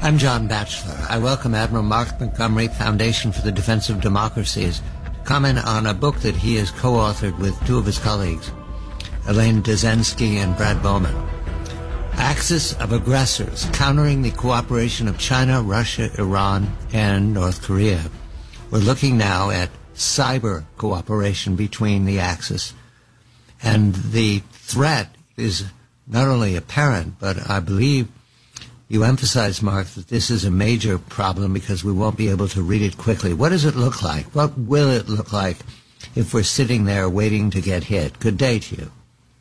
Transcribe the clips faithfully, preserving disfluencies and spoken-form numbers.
I'm John Batchelor. I welcome Admiral Mark Montgomery, Foundation for the Defense of Democracies, to comment on a book that he has co-authored with two of his colleagues, Elaine Dzenski and Brad Bowman. Axis of Aggressors, Countering the Cooperation of China, Russia, Iran, and North Korea. We're looking now at cyber cooperation between the Axis. And the threat is not only apparent, but I believe you emphasize, Mark, that this is a major problem because we won't be able to read it quickly. What does it look like? What will it look like if we're sitting there waiting to get hit? Good day to you.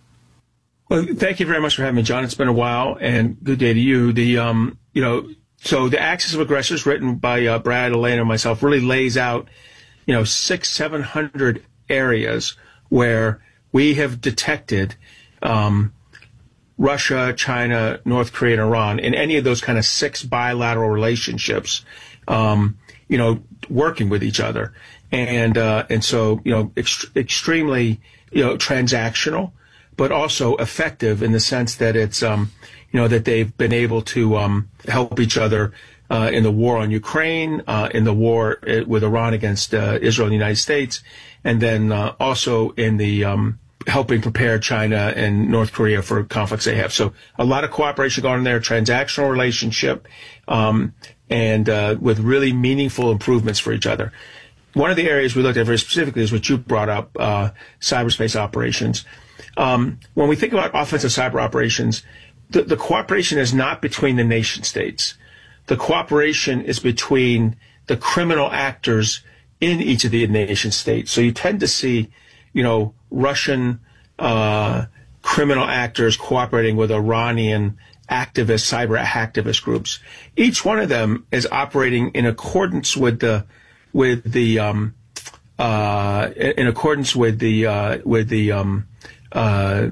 Well, thank you very much for having me, John. It's been a while, and good day to you. The, um, you know, so the Axis of Aggressors, written by uh, Brad, Elaine, and myself, really lays out, you know, six, seven hundred areas where we have detected um, Russia, China, North Korea, and Iran in any of those kind of six bilateral relationships, um, you know, working with each other. And, uh, and so, you know, ext- extremely, you know, transactional, but also effective in the sense that it's, um, you know, that they've been able to, um, help each other, uh, in the war on Ukraine, uh, in the war with Iran against, uh, Israel and the United States, and then, uh, also in the, um, helping prepare China and North Korea for conflicts they have. So a lot of cooperation going on there, transactional relationship, um, and uh, with really meaningful improvements for each other. One of the areas we looked at very specifically is what you brought up, uh, cyberspace operations. Um, when we think about offensive cyber operations, the, the cooperation is not between the nation states. The cooperation is between the criminal actors in each of the nation states. So you tend to see, you know, Russian uh, criminal actors cooperating with Iranian activist, cyber hacktivist groups. Each one of them is operating in accordance with the with the um, uh, in accordance with the uh, with the um, uh,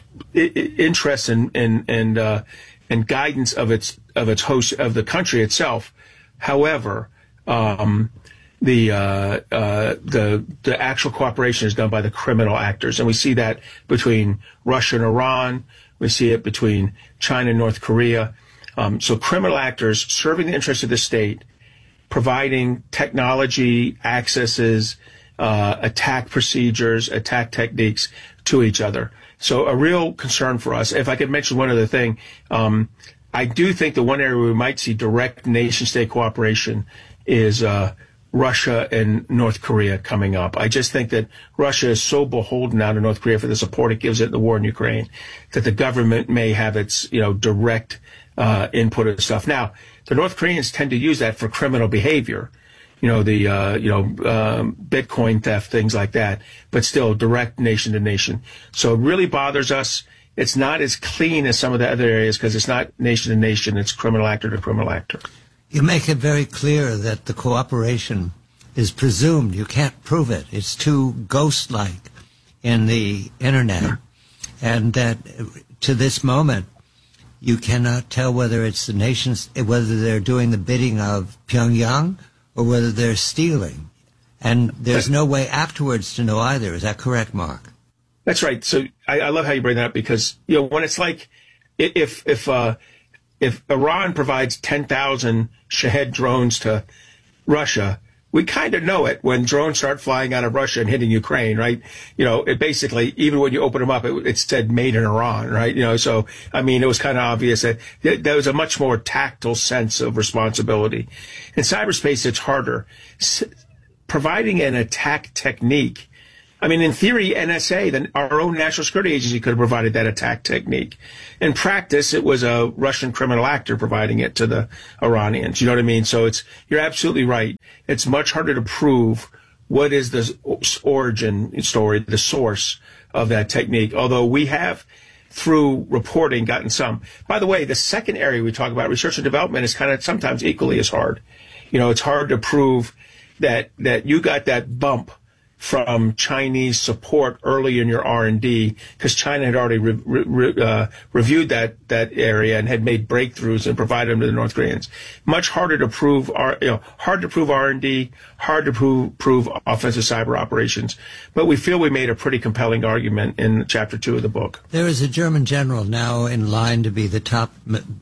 interests and and and uh, and guidance of its of its host of the country itself. However, um, The, uh, uh, the, the actual cooperation is done by the criminal actors. And we see that between Russia and Iran. We see it between China and North Korea. Um, so criminal actors serving the interests of the state, providing technology accesses, uh, attack procedures, attack techniques to each other. So a real concern for us. If I could mention one other thing, um, I do think the one area we might see direct nation-state cooperation is, uh, Russia and North Korea coming up. I just think that Russia is so beholden now to North Korea for the support it gives it in the war in Ukraine that the government may have its, you know, direct uh, input of stuff. Now, the North Koreans tend to use that for criminal behavior, you know, the, uh, you know, um, Bitcoin theft, things like that, but still direct nation to nation. So it really bothers us. It's not as clean as some of the other areas because it's not nation to nation. It's criminal actor to criminal actor. You make it very clear that the cooperation is presumed. You can't prove it. It's too ghost-like in the Internet. And that to this moment, you cannot tell whether it's the nations, whether they're doing the bidding of Pyongyang or whether they're stealing. And there's no way afterwards to know either. Is that correct, Mark? That's right. So I, I love how you bring that up because, you know, when it's like, if, if, uh, if Iran provides ten thousand Shahed drones to Russia, we kind of know it when drones start flying out of Russia and hitting Ukraine, right? You know, it basically, even when you open them up, it, it said made in Iran, right? You know, so, I mean, it was kind of obvious that there was a much more tactile sense of responsibility. In cyberspace, it's harder. S- providing an attack technique, I mean, in theory, N S A, the, our own national security agency, could have provided that attack technique. In practice, it was a Russian criminal actor providing it to the Iranians. You know what I mean? So it's, you're absolutely right. It's much harder to prove what is the origin story, the source of that technique. Although we have, through reporting, gotten some. By the way, the second area we talk about, research and development, is kind of sometimes equally as hard. You know, it's hard to prove that, that you got that bump from Chinese support early in your R and D, because China had already re- re- uh, reviewed that that area and had made breakthroughs and provided them to the North Koreans. Much harder to prove, our, you know, hard to prove R and D, hard to prove prove offensive cyber operations. But we feel we made a pretty compelling argument in chapter two of the book. There is a German general now in line to be the top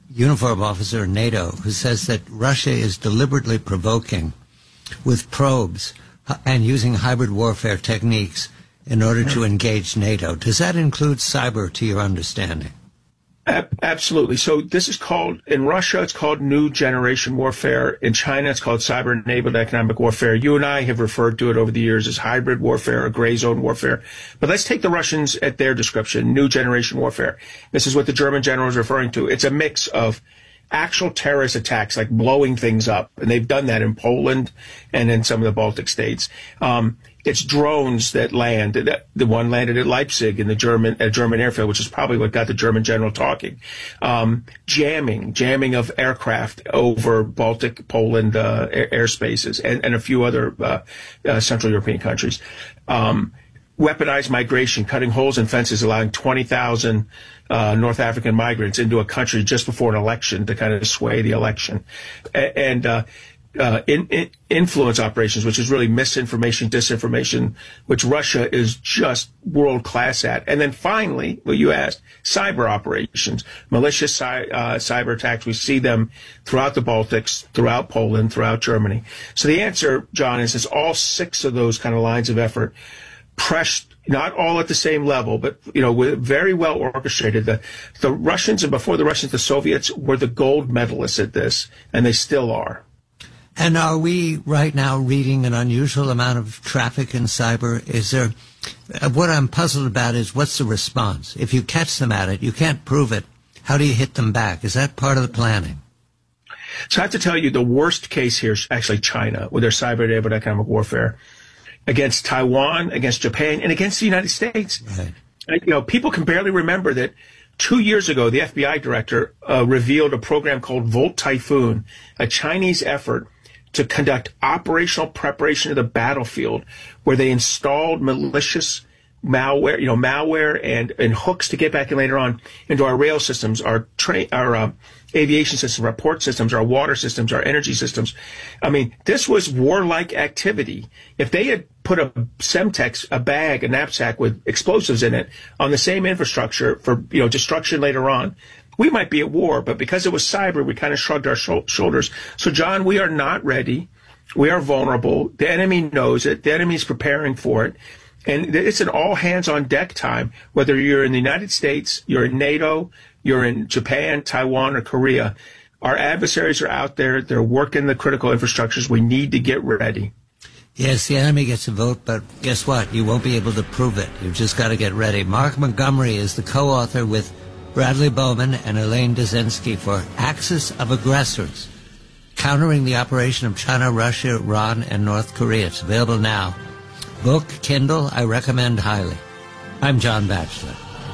uniform officer in NATO who says that Russia is deliberately provoking with probes and using hybrid warfare techniques in order to engage NATO. Does that include cyber, to your understanding? Absolutely. So this is called, in Russia, it's called new generation warfare. In China, it's called cyber-enabled economic warfare. You and I have referred to it over the years as hybrid warfare or gray zone warfare. But let's take the Russians at their description, new generation warfare. This is what the German general is referring to. It's a mix of actual terrorist attacks, like blowing things up. And they've done that in Poland and in some of the Baltic states. Um, It's drones that land. The one landed at Leipzig in the German uh, German airfield, which is probably what got the German general talking. Um, jamming, jamming of aircraft over Baltic, Poland uh, air, airspaces, and, and a few other uh, uh, Central European countries. Um, weaponized migration, cutting holes in fences, allowing twenty thousand uh, North African migrants into a country just before an election to kind of sway the election, a- and. Uh, Uh, in, in influence operations, which is really misinformation, disinformation, which Russia is just world class at. And then finally, what you asked, cyber operations, malicious cy- uh, cyber attacks. We see them throughout the Baltics, throughout Poland, throughout Germany. So the answer, John, is, is all six of those kind of lines of effort pressed, not all at the same level, but, you know, very well orchestrated. The, the Russians, and before the Russians, the Soviets were the gold medalists at this, and they still are. And are we right now reading an unusual amount of traffic in cyber? Is there, what I'm puzzled about is what's the response? If you catch them at it, you can't prove it. How do you hit them back? Is that part of the planning? So I have to tell you, the worst case here is actually China with their cyber-enabled economic warfare against Taiwan, against Japan, and against the United States. Right. You know, people can barely remember that two years ago, the F B I director uh, revealed a program called Volt Typhoon, a Chinese effort to conduct operational preparation of the battlefield, where they installed malicious malware, you know, malware and, and hooks to get back in later on into our rail systems, our train, our uh, aviation systems, our port systems, our water systems, our energy systems. I mean, this was warlike activity. If they had put a Semtex, a bag, a knapsack with explosives in it on the same infrastructure for, you know, destruction later on, we might be at war. But because it was cyber, we kind of shrugged our sh- shoulders. So, John, we are not ready. We are vulnerable. The enemy knows it. The enemy is preparing for it. And it's an all-hands-on-deck time, whether you're in the United States, you're in NATO, you're in Japan, Taiwan, or Korea. Our adversaries are out there. They're working the critical infrastructures. We need to get ready. Yes, the enemy gets a vote, but guess what? You won't be able to prove it. You've just got to get ready. Mark Montgomery is the co-author with Bradley Bowman and Elaine Dzenski for Axis of Aggressors, Countering the Operation of China, Russia, Iran, and North Korea. It's available now. Book, Kindle, I recommend highly. I'm John Batchelor.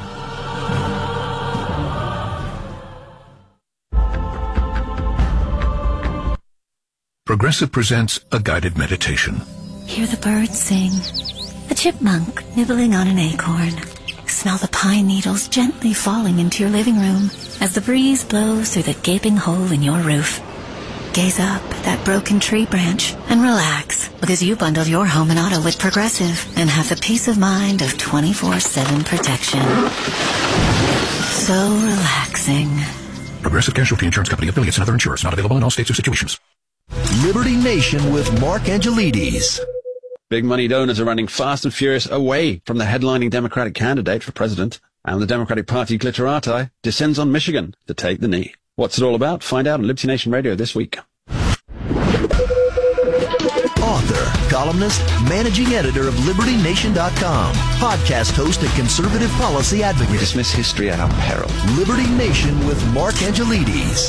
Progressive presents a guided meditation. Hear the birds sing. A chipmunk nibbling on an acorn. Smell the pine needles gently falling into your living room as the breeze blows through the gaping hole in your roof. Gaze up at that broken tree branch and relax, because you bundled your home and auto with Progressive and have the peace of mind of twenty-four seven protection. So relaxing. Progressive Casualty Insurance Company, affiliates, and other insurers. Not available in all states or situations. Liberty Nation with Mark Angelides. Big money donors are running fast and furious away from the headlining Democratic candidate for president, and the Democratic Party glitterati descends on Michigan to take the knee. What's it all about? Find out on Liberty Nation Radio this week. Author, columnist, managing editor of Liberty Nation dot com, podcast host and conservative policy advocate. We dismiss history at our peril. Liberty Nation with Mark Angelides.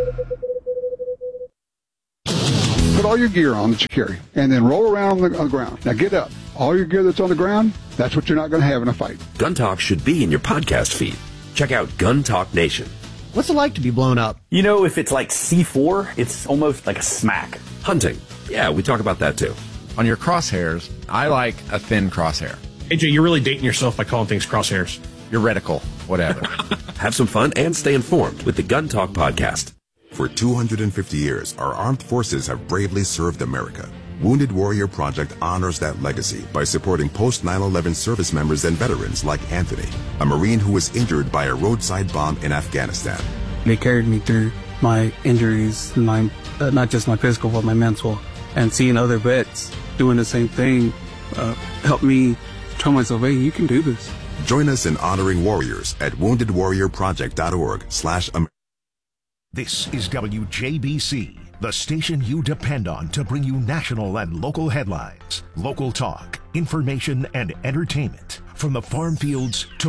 Put all your gear on that you carry, and then roll around on the, on the ground. Now get up. All your gear that's on the ground, that's what you're not going to have in a fight. Gun Talk should be in your podcast feed. Check out Gun Talk Nation. What's it like to be blown up? You know, if it's like C four, it's almost like a smack. Hunting. Yeah, we talk about that too. On your crosshairs, I like a thin crosshair. A J, you're really dating yourself by calling things crosshairs. Your reticle, whatever. Have some fun and stay informed with the Gun Talk podcast. For two hundred fifty years, our armed forces have bravely served America. Wounded Warrior Project honors that legacy by supporting post nine eleven service members and veterans like Anthony, a Marine who was injured by a roadside bomb in Afghanistan. They carried me through my injuries, my uh, not just my physical, but my mental. And seeing other vets doing the same thing uh, helped me tell myself, hey, you can do this. Join us in honoring warriors at wounded warrior project dot org slash America. This is W J B C, the station you depend on to bring you national and local headlines, local talk, information, and entertainment. From the farm fields to...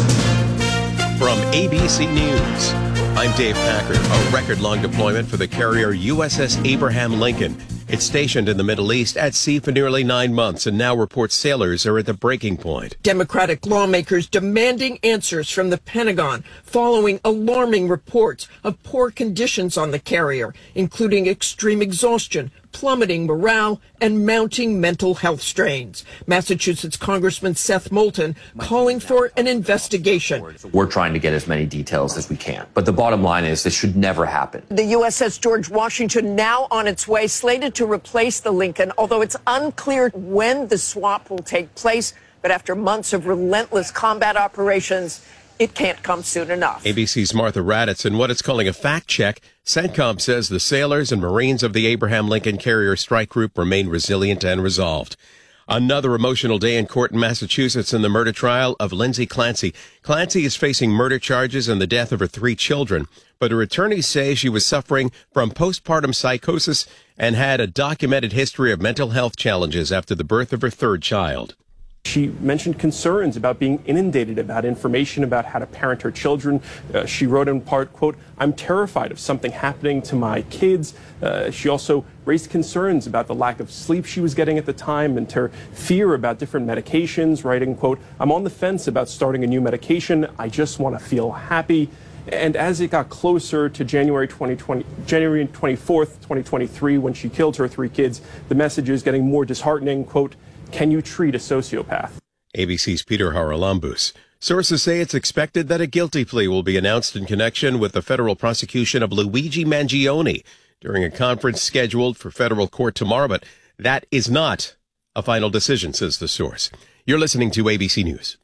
From A B C News, I'm Dave Packer. A record-long deployment for the carrier U S S Abraham Lincoln. It's stationed in the Middle East at sea for nearly nine months and now reports sailors are at the breaking point. Democratic lawmakers demanding answers from the Pentagon following alarming reports of poor conditions on the carrier, including extreme exhaustion, plummeting morale, and mounting mental health strains. Massachusetts Congressman Seth Moulton calling for an investigation. We're trying to get as many details as we can. But the bottom line is this should never happen. The U S S George Washington now on its way, slated to replace the Lincoln, although it's unclear when the swap will take place. But after months of relentless combat operations, it can't come soon enough. A B C's Martha Raddatz in what it's calling a fact check. CENTCOM says the sailors and Marines of the Abraham Lincoln Carrier Strike Group remain resilient and resolved. Another emotional day in court in Massachusetts in the murder trial of Lindsay Clancy. Clancy is facing murder charges and the death of her three children, but her attorneys say she was suffering from postpartum psychosis and had a documented history of mental health challenges after the birth of her third child. She mentioned concerns about being inundated about information about how to parent her children. Uh, she wrote in part, quote, "I'm terrified of something happening to my kids." Uh, she also raised concerns about the lack of sleep she was getting at the time and her fear about different medications, writing, quote, "I'm on the fence about starting a new medication. I just want to feel happy." And as it got closer to January twenty twenty, January twenty-fourth, twenty twenty-three, when she killed her three kids, the message is getting more disheartening, quote, "Can you treat a sociopath?" A B C's Peter Haralambous. Sources say it's expected that a guilty plea will be announced in connection with the federal prosecution of Luigi Mangione during a conference scheduled for federal court tomorrow, but that is not a final decision, says the source. You're listening to A B C News.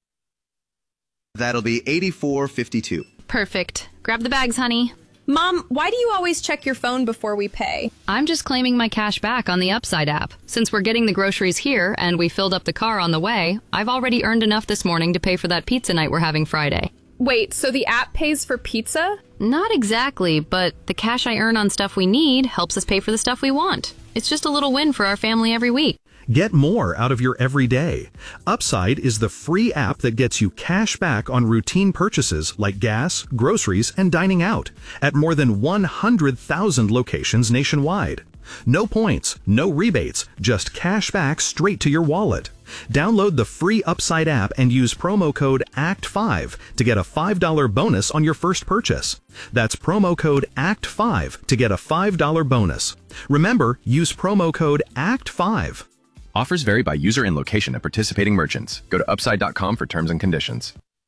That'll be eighty-four fifty-two. Perfect. Grab the bags, honey. Mom, why do you always check your phone before we pay? I'm just claiming my cash back on the Upside app. Since we're getting the groceries here and we filled up the car on the way, I've already earned enough this morning to pay for that pizza night we're having Friday. Wait, so the app pays for pizza? Not exactly, but the cash I earn on stuff we need helps us pay for the stuff we want. It's just a little win for our family every week. Get more out of your everyday. Upside is the free app that gets you cash back on routine purchases like gas, groceries, and dining out at more than one hundred thousand locations nationwide. No points, no rebates, just cash back straight to your wallet. Download the free Upside app and use promo code A C T five to get a five dollars bonus on your first purchase. That's promo code A C T five to get a five dollars bonus. Remember, use promo code A C T five. Offers vary by user and location at participating merchants. Go to upside dot com for terms and conditions.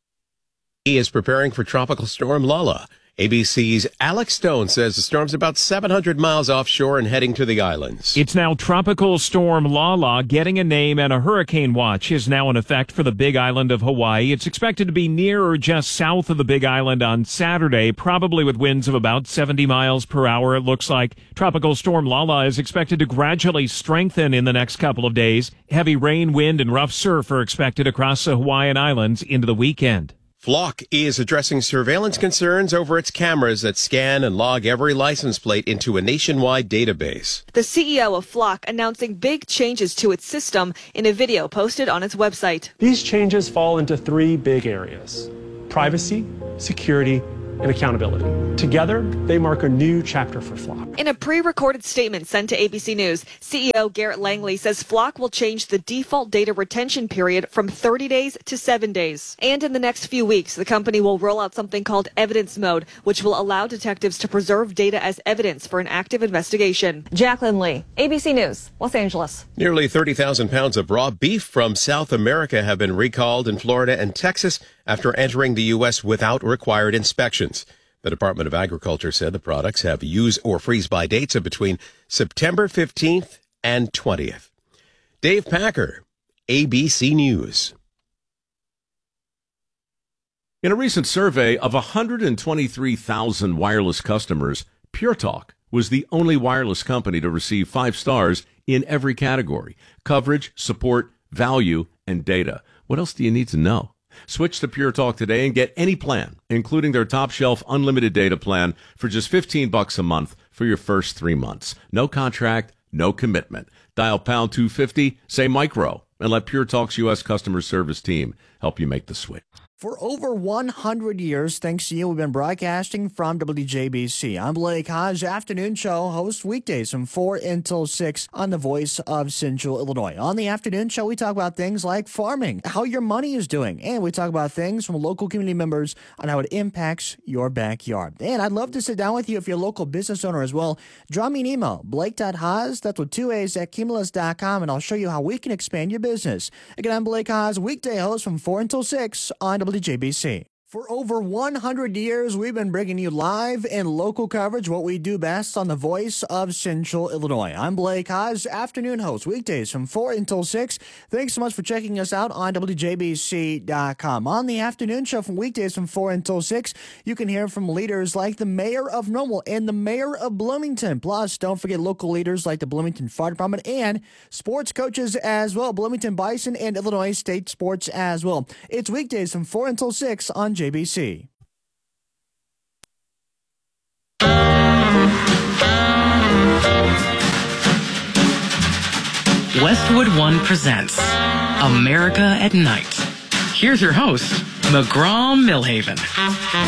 He is preparing for Tropical Storm Lala. A B C's Alex Stone says the storm's about seven hundred miles offshore and heading to the islands. It's now Tropical Storm Lala getting a name, and a hurricane watch is now in effect for the Big Island of Hawaii. It's expected to be near or just south of the Big Island on Saturday, probably with winds of about seventy miles per hour. It looks like Tropical Storm Lala is expected to gradually strengthen in the next couple of days. Heavy rain, wind, and rough surf are expected across the Hawaiian Islands into the weekend. Flock is addressing surveillance concerns over its cameras that scan and log every license plate into a nationwide database. The C E O of Flock announcing big changes to its system in a video posted on its website. These changes fall into three big areas: privacy, security, and accountability. Together, they mark a new chapter for Flock. In a pre-recorded statement sent to A B C News, C E O Garrett Langley says Flock will change the default data retention period from thirty days to seven days. And in the next few weeks, the company will roll out something called Evidence Mode, which will allow detectives to preserve data as evidence for an active investigation. Jacqueline Lee, A B C News, Los Angeles. Nearly thirty thousand pounds of raw beef from South America have been recalled in Florida and Texas after entering the U S without required inspections. The Department of Agriculture said the products have use or freeze-by dates of between September fifteenth and twentieth. Dave Packer, A B C News. In a recent survey of one hundred twenty-three thousand wireless customers, Pure Talk was the only wireless company to receive five stars in every category: coverage, support, value, and data. What else do you need to know? Switch to Pure Talk today and get any plan, including their top shelf unlimited data plan, for just fifteen bucks a month for your first three months. No contract, no commitment. Dial pound two fifty, say micro, and let Pure Talk's U S customer service team help you make the switch. For over one hundred years, thanks to you, we've been broadcasting from W J B C. I'm Blake Hodge, afternoon show host weekdays from four until six on the Voice of Central Illinois. On the afternoon show, we talk about things like farming, how your money is doing, and we talk about things from local community members on how it impacts your backyard. And I'd love to sit down with you if you're a local business owner as well. Drop me an email, blake dot haas, that's with two A's, at cumulus dot com, and I'll show you how we can expand your business. Again, I'm Blake Haas, weekday host from four until six on W J B C. For over one hundred years, we've been bringing you live and local coverage, what we do best on the Voice of Central Illinois. I'm Blake Haas, afternoon host, weekdays from four until six. Thanks so much for checking us out on W J B C dot com. On the afternoon show from weekdays from four until six, you can hear from leaders like the mayor of Normal and the mayor of Bloomington. Plus, don't forget local leaders like the Bloomington Fire Department and sports coaches as well, Bloomington Bison and Illinois State Sports as well. It's weekdays from four until six on J B C. Westwood One presents America at Night. Here's your host, McGraw Millhaven.